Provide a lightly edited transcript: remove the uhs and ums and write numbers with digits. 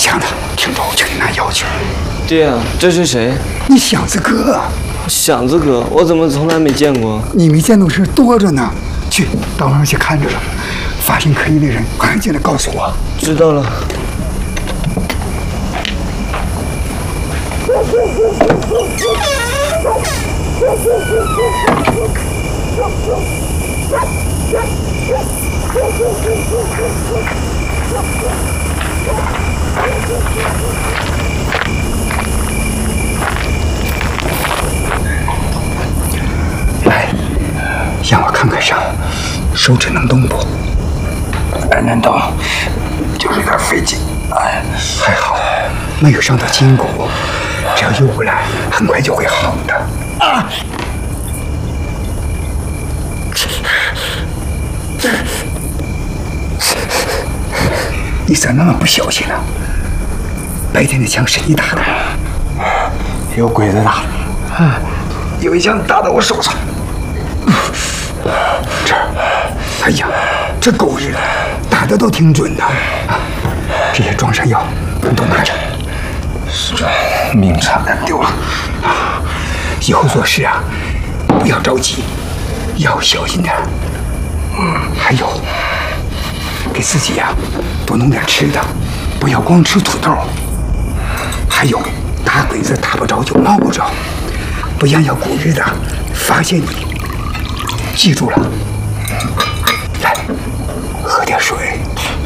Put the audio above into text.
想了，听着我去给你拿药去。 爹啊，这是谁？ 你祥子哥。 祥子哥，我怎么从来没见过？ 你没见到事多着呢。去，到那儿去看着了。发现可疑的人，赶紧来告诉我。 知道了。 来，让我看看伤，手指能动不？能动，就是有点费劲。哎，还好，没有伤到筋骨，只要游回来，很快就会好的。啊！你咋那么不小心呢？白天的枪是你打的？有鬼子打的。有一枪打到我手上。这儿，哎呀，这狗日的，打的都挺准的。这些装上药，你都拿着。这命差点丢了。以后做事啊，不要着急，要小心点。还有，给自己呀多弄点吃的，不要光吃土豆。还有，打鬼子打不着就捞不着，不然要狗日的发现你。记住了，来，喝点水。